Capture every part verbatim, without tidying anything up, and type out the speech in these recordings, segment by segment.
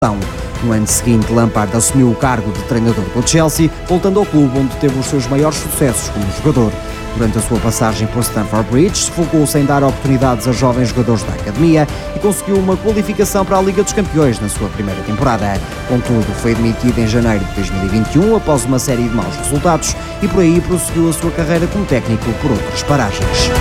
No ano seguinte, Lampard assumiu o cargo de treinador do Chelsea, voltando ao clube onde teve os seus maiores sucessos como jogador. Durante a sua passagem por Stamford Bridge, focou-se em dar oportunidades a jovens jogadores da academia e conseguiu uma qualificação para a Liga dos Campeões na sua primeira temporada. Contudo, foi demitido em janeiro de dois mil e vinte e um após uma série de maus resultados e por aí prosseguiu a sua carreira como técnico por outras paragens.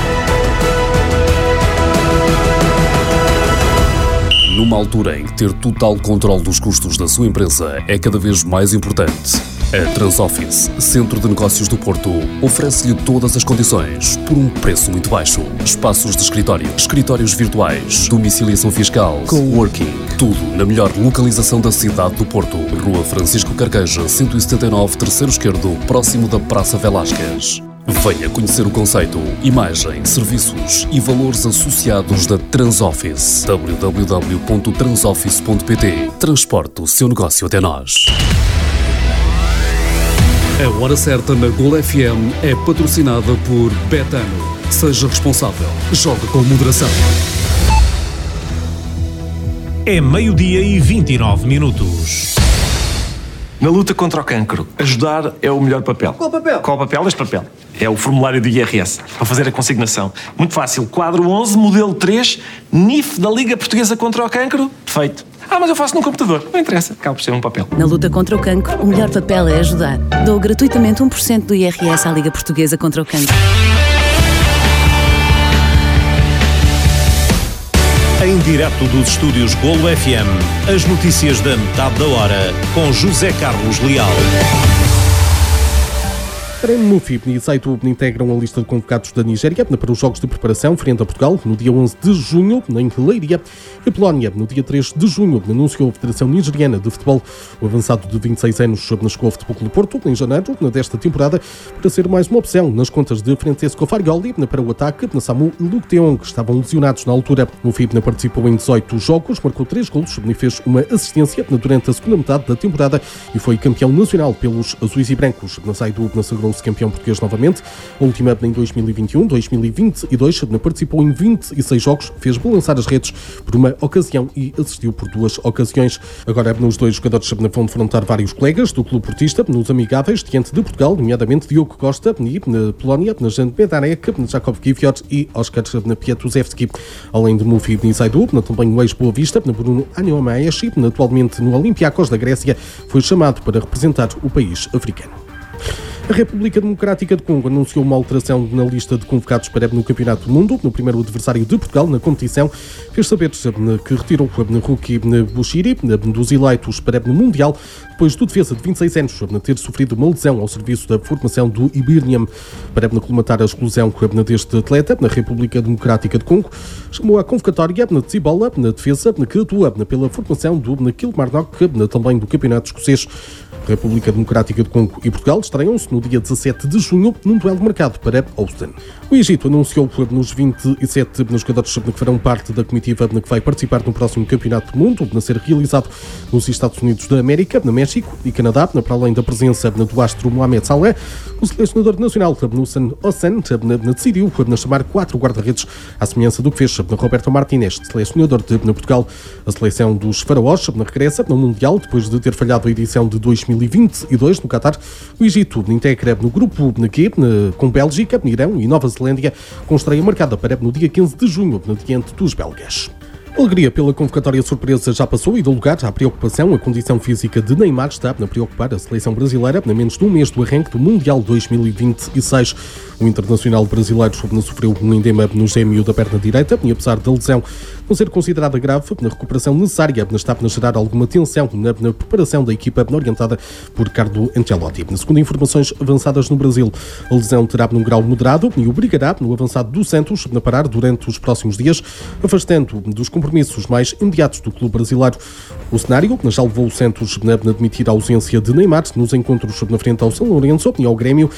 Numa altura em que ter total controle dos custos da sua empresa é cada vez mais importante, a Transoffice, Centro de Negócios do Porto, oferece-lhe todas as condições por um preço muito baixo. Espaços de escritório, escritórios virtuais, domiciliação fiscal, coworking, tudo na melhor localização da cidade do Porto. Rua Francisco Carqueja, cento e setenta e nove, terceiro esquerdo, próximo da Praça Velásquez. Venha conhecer o conceito, imagem, serviços e valores associados da Transoffice. w w w ponto transoffice ponto p t. Transporte o seu negócio até nós. A Hora Certa na Gol F M é patrocinada por Betano. Seja responsável. Jogue com moderação. É meio-dia e vinte e nove minutos. Na luta contra o cancro, ajudar é o melhor papel. Qual papel? Qual papel? Este papel. É o formulário do I R S, para fazer a consignação. Muito fácil. Quadro onze, modelo três, N I F da Liga Portuguesa contra o Cancro. Feito. Ah, mas eu faço num computador. Não interessa. Acaba por ser um papel. Na luta contra o cancro, o melhor papel é ajudar. Dou gratuitamente um por cento do I R S à Liga Portuguesa contra o Cancro. Em direto dos estúdios Golo F M, as notícias da metade da hora, com José Carlos Leal. Treino Mufib e Saito integram a lista de convocados da Nigéria para os Jogos de Preparação frente a Portugal no dia onze de junho, em Leiria. A Polónia, no dia três de junho, anunciou a Federação Nigeriana de Futebol. O avançado de vinte e seis anos chegou ao Futebol Clube Porto em janeiro desta temporada para ser mais uma opção nas contas de Francesco Farioli para o ataque na Samu e Luke Teon, que estavam lesionados na altura. O Mufib participou em dezoito jogos, marcou três golos e fez uma assistência durante a segunda metade da temporada e foi campeão nacional pelos azuis e brancos. Na Saidu sagrou-se campeão português novamente, a última em dois mil e vinte e um, dois mil e vinte e dois, participou em vinte e seis jogos, fez balançar as redes por uma ocasião e assistiu por duas ocasiões. Agora, nos dois jogadores vão defrontar vários colegas do clube portista, nos amigáveis, diante de Portugal, nomeadamente Diogo Costa, e na Polónia, na Jan Bedarek, Jakub Kiwior e Oskar Piatuzewski. Além de Mufi Nisaidu, também o ex-Boa Vista, Bruno Aniomaeshi, atualmente no Olympiacos da Grécia, foi chamado para representar o país africano. A República Democrática de Congo anunciou uma alteração na lista de convocados para no Campeonato do Mundo. No primeiro adversário de Portugal na competição, fez saber que retirou o Ruki Bushiri dos eleitos para no Mundial, depois do defesa de vinte e seis anos ter sofrido uma lesão ao serviço da formação do Ibirniam. Para colmatar a exclusão deste atleta, na República Democrática de Congo chamou a convocatória de Tsibola, na defesa, que atua pela formação do Kilmarnock, também do Campeonato Escocês. A República Democrática de Congo e Portugal estreiam-se no dia dezassete de junho num duelo marcado para Austin. O Egito anunciou nos vinte e sete jogadores que farão parte da comitiva que vai participar no próximo Campeonato do Mundo, a ser realizado nos Estados Unidos da América, no México e Canadá, para além da presença do astro Mohamed Salah. O selecionador nacional, Nusan Ossan, decidiu chamar quatro guarda-redes, à semelhança do que fez Roberto Martínez, selecionador de Portugal. A seleção dos faraós regressa no Mundial, depois de ter falhado a edição de dois mil e vinte e dois no Qatar. O Egito integra no grupo Q, com Bélgica, Irão e Nova Zelândia, com estreia marcada para no dia quinze de junho, diante dos belgas. A alegria pela convocatória surpresa já passou e deu lugar à preocupação. A condição física de Neymar está a preocupar a seleção brasileira a menos de um mês do arranque do Mundial dois mil e vinte e seis. O internacional brasileiro sofreu um edema no gêmeo da perna direita e, apesar da lesão não ser considerada grave, na recuperação necessária está a gerar alguma tensão na, na preparação da equipa orientada por Carlo Ancelotti. Segundo informações avançadas no Brasil, a lesão terá num grau moderado e obrigará no avançado do Santos a parar durante os próximos dias, afastando dos compromissos mais imediatos do clube brasileiro. O cenário já levou o Santos a admitir a ausência de Neymar nos encontros na frente ao São Lourenço e ao Grêmio.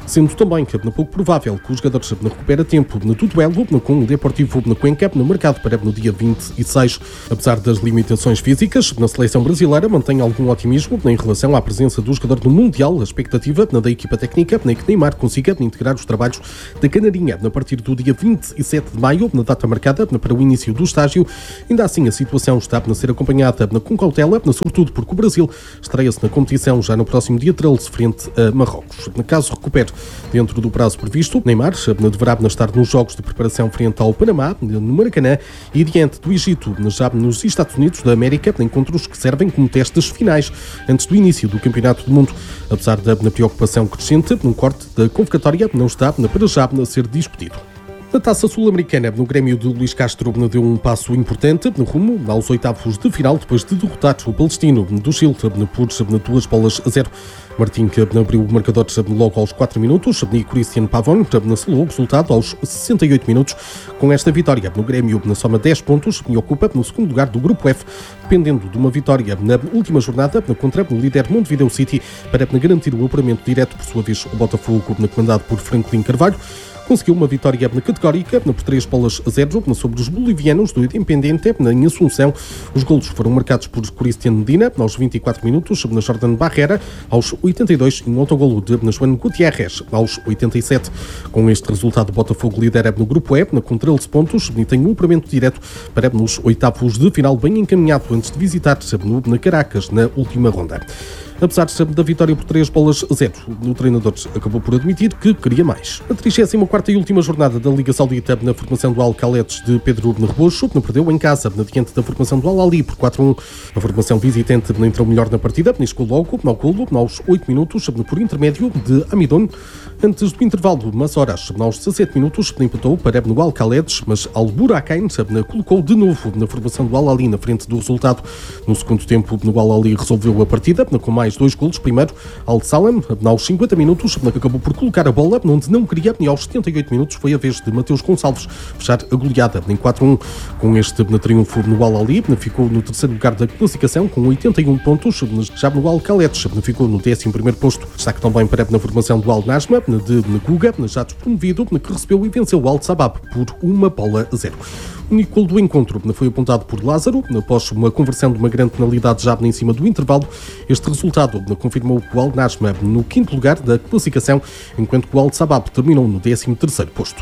sendo também pouco provável que o jogador recupere tempo no duelo com o Deportivo Cuenca, no mercado para no dia vinte e seis. Apesar das limitações físicas, na seleção brasileira mantém algum otimismo em relação à presença do jogador no Mundial. A expectativa da equipa técnica é que Neymar consiga integrar os trabalhos da Canarinha a partir do dia vinte e sete de maio, na data marcada para o início do estágio. Ainda assim, a situação está a ser acompanhada com cautela, sobretudo porque o Brasil estreia-se na competição já no próximo dia treze, frente a Marrocos. No caso recupere dentro do prazo previsto, Neymar deverá estar nos jogos de preparação frente ao Panamá, no Maracanã, e diante do Egito, já nos Estados Unidos da América, encontros que servem como testes finais antes do início do Campeonato do Mundo. Apesar da preocupação crescente, um corte da convocatória não está para já a ser discutido. Na Taça Sul-Americana, no Grêmio de Luís Castro deu um passo importante no rumo aos oitavos de final, depois de derrotar o Palestino do Chile por duas bolas a zero. Martim abriu o marcador logo aos quatro minutos e Cristian Pavón selou o resultado aos sessenta e oito minutos. Com esta vitória, no Grêmio soma dez pontos e ocupa no segundo lugar do Grupo F, dependendo de uma vitória na última jornada contra o líder Montevideo City para garantir o apuramento direto. Por sua vez, o Botafogo, comandado por Franklin Carvalho, conseguiu uma vitória categórica por três bolas a zero sobre os bolivianos do Independiente em Assunção. Os golos foram marcados por Cristian Medina aos vinte e quatro minutos, na Jordan Barrera aos oitenta e dois e um autogolo de João Gutierrez aos oitenta e sete. Com este resultado, o Botafogo lidera no Grupo E com treze pontos e tem um apuramento direto para nos oitavos de final, bem encaminhado antes de visitar na Caracas na última ronda. Apesar da vitória por três bolas a zero, o treinador acabou por admitir que queria mais. A trigésima quarta e última jornada da Liga Saudita na formação do Al-Khaled de Pedro Rebocho perdeu em casa diante da formação do Al-Ali por quatro a um. A formação visitante entrou melhor na partida, chegou logo ao golo aos oito minutos por intermédio de Amidon. Antes do intervalo, umas horas, aos dezassete minutos, empatou para o Al-Khaled, mas Al-Burakain colocou de novo na formação do Al-Ali na frente do resultado. No segundo tempo, o Al-Ali resolveu a partida com mais dois golos. Primeiro, Al-Salem, aos cinquenta minutos, acabou por colocar a bola onde não queria, e aos setenta e oito minutos foi a vez de Mateus Gonçalves fechar a goleada em quatro a um. Com este triunfo no Al-Ali, ficou no terceiro lugar da classificação com oitenta e um pontos. Já no Al-Khaled ficou no décimo primeiro posto. Destaque também para a formação do Al-Najma de Guga, já despromovido, que recebeu e venceu o Al-Sabab por uma bola a zero. O único gol do encontro foi apontado por Lázaro, após uma conversão de uma grande penalidade já em cima do intervalo. Este resultado confirmou o Al-Najma no quinto lugar da classificação, enquanto que o Al-Sabab terminou no décimo terceiro posto.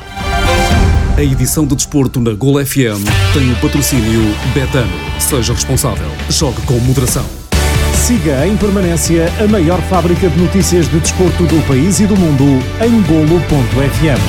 A edição de desporto na Gol F M tem o patrocínio Betano. Seja responsável. Jogue com moderação. Siga em permanência a maior fábrica de notícias de desporto do país e do mundo em golo ponto f m.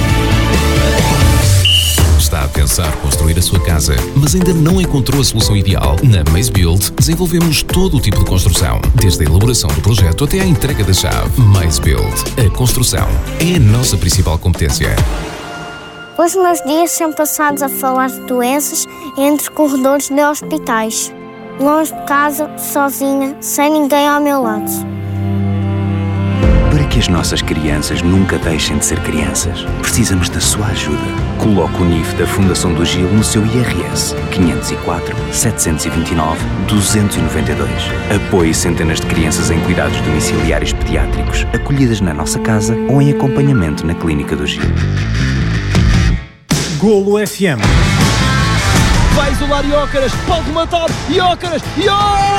Está a pensar construir a sua casa, mas ainda não encontrou a solução ideal? Na Maze Build desenvolvemos todo o tipo de construção, desde a elaboração do projeto até à entrega da chave. Maze Build. A construção é a nossa principal competência. Os meus dias são passados a falar de doenças entre corredores de hospitais. Longe de casa, sozinha, sem ninguém ao meu lado. Para que as nossas crianças nunca deixem de ser crianças, precisamos da sua ajuda. Coloque o N I F da Fundação do Gil no seu I R S quinhentos e quatro, setecentos e vinte e nove, duzentos e noventa e dois. Apoie centenas de crianças em cuidados domiciliários pediátricos, acolhidas na nossa casa ou em acompanhamento na Clínica do Gil. Golo F M. Vai isolar Iócaras, pode matar Iócaras, Iócaras!